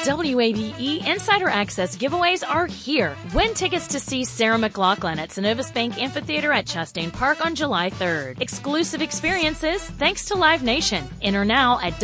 WABE Insider Access giveaways are here. Win tickets to see Sarah McLachlan at Synovus Bank Amphitheater at Chastain Park on July 3rd. Exclusive experiences thanks to Live Nation. Enter now at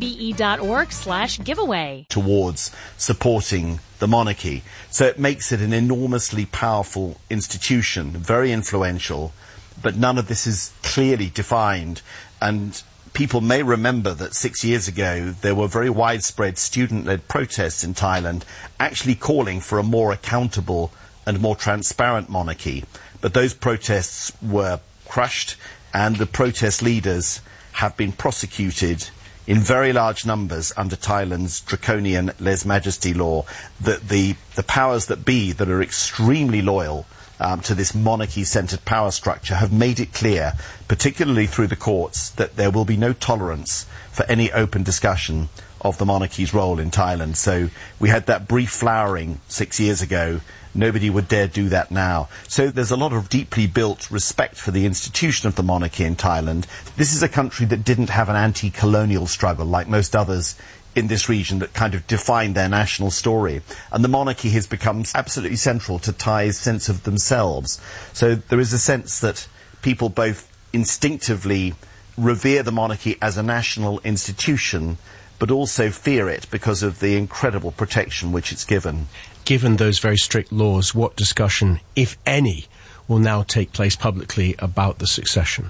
wabe.org/giveaway. Towards supporting the monarchy. So it makes it an enormously powerful institution, very influential, but none of this is clearly defined. And people may remember that 6 years ago there were very widespread student-led protests in Thailand actually calling for a more accountable and more transparent monarchy. But those protests were crushed, and the protest leaders have been prosecuted in very large numbers under Thailand's draconian lèse-majesté law. That the powers that be, that are extremely loyal to this monarchy-centred power structure, have made it clear, particularly through the courts, that there will be no tolerance for any open discussion of the monarchy's role in Thailand. So we had that brief flowering 6 years ago. Nobody would dare do that now. So there's a lot of deeply built respect for the institution of the monarchy in Thailand. This is a country that didn't have an anti-colonial struggle like most others in this region that kind of defined their national story. And the monarchy has become absolutely central to Thais' sense of themselves. So there is a sense that people both instinctively revere the monarchy as a national institution, but also fear it because of the incredible protection which it's given. Given those very strict laws, what discussion, if any, will now take place publicly about the succession?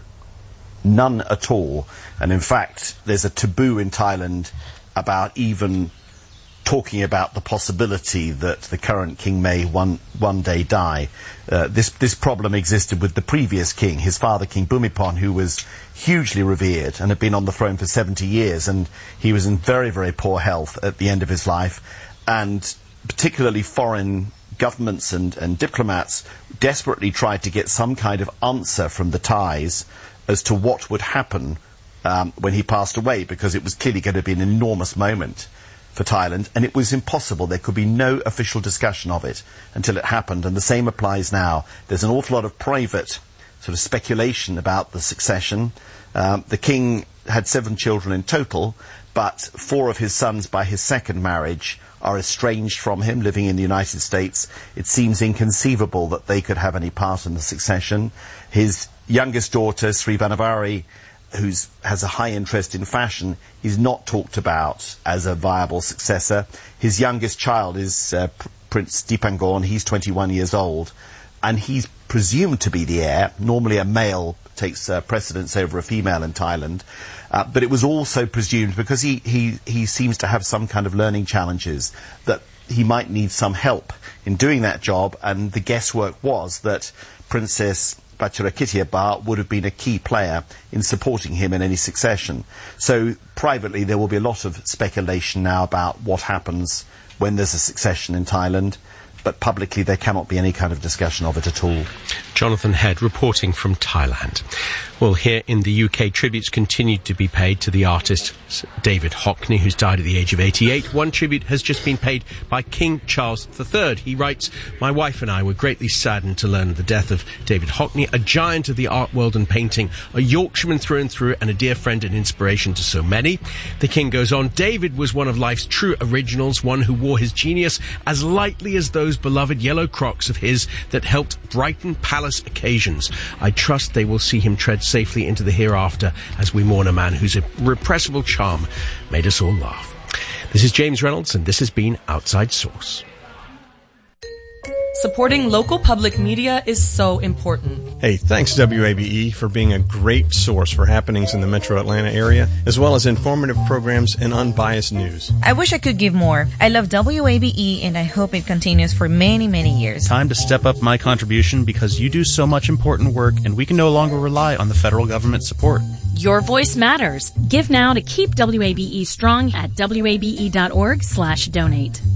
None at all. And in fact, there's a taboo in Thailand about even talking about the possibility that the current king may one day die. This problem existed with the previous king, his father, King Bhumibol, who was hugely revered and had been on the throne for 70 years, and he was in very, very poor health at the end of his life. And particularly foreign governments and diplomats desperately tried to get some kind of answer from the Thais as to what would happen when he passed away, because it was clearly going to be an enormous moment for Thailand, and it was impossible. There could be no official discussion of it until it happened, and the same applies now. There's an awful lot of private sort of speculation about the succession. The king had 7 children in total, but 4 of his sons by his second marriage are estranged from him, living in the United States. It seems inconceivable that they could have any part in the succession. His youngest daughter, Sri Vanavari, who has a high interest in fashion, is not talked about as a viable successor. His youngest child is Prince Dipangon. He's 21 years old, and he's presumed to be the heir. Normally a male takes precedence over a female in Thailand. But it was also presumed, because he seems to have some kind of learning challenges, that he might need some help in doing that job, and the guesswork was that Princess Bachirakitia would have been a key player in supporting him in any succession. So privately there will be a lot of speculation now about what happens when there's a succession in Thailand, but publicly there cannot be any kind of discussion of it at all. Jonathan Head reporting from Thailand. Well, here in the UK, tributes continued to be paid to the artist David Hockney, who's died at the age of 88. One tribute has just been paid by King Charles III. He writes, "My wife and I were greatly saddened to learn the death of David Hockney, a giant of the art world and painting, a Yorkshireman through and through, and a dear friend and inspiration to so many." The King goes on, "David was one of life's true originals, one who wore his genius as lightly as those beloved yellow Crocs of his that helped brighten palace occasions. I trust they will see him tread safely into the hereafter as we mourn a man whose irrepressible charm made us all laugh." This is James Reynolds, and this has been Outside Source. Supporting local public media is so important. Hey, thanks WABE for being a great source for happenings in the metro Atlanta area, as well as informative programs and unbiased news. I wish I could give more. I love WABE and I hope it continues for many, many years. Time to step up my contribution because you do so much important work and we can no longer rely on the federal government support. Your voice matters. Give now to keep WABE strong at wabe.org/donate.